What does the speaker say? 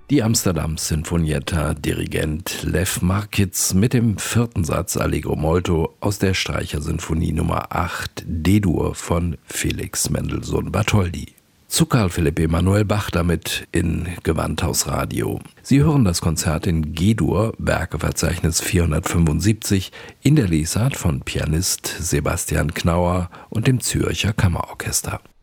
Die Amsterdam Sinfonietta, Dirigent Lev Markitz mit dem 4. Satz Allegro molto aus der Streichersinfonie Nummer 8 D-Dur von Felix Mendelssohn Bartholdy. Zu Carl Philipp Emanuel Bach damit in Gewandhaus Radio. Sie hören das Konzert in G-Dur, Werkeverzeichnis 475, in der Lesart von Pianist Sebastian Knauer und dem Zürcher Kammerorchester.